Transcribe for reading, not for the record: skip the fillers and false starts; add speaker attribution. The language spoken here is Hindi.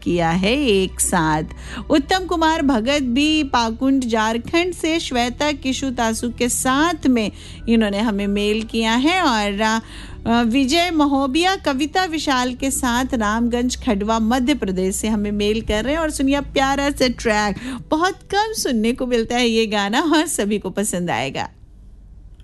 Speaker 1: किया है एक साथ। उत्तम कुमार भगत भी पाकुंड झारखंड से श्वेता किशु तासु के साथ में इन्होंने हमें मेल किया है। और विजय महोबिया कविता विशाल के साथ रामगंज खडवा मध्य प्रदेश से हमें मेल कर रहे हैं। और सुनिए प्यारा सा ट्रैक, बहुत कम सुनने को मिलता है ये गाना और सभी को पसंद आएगा।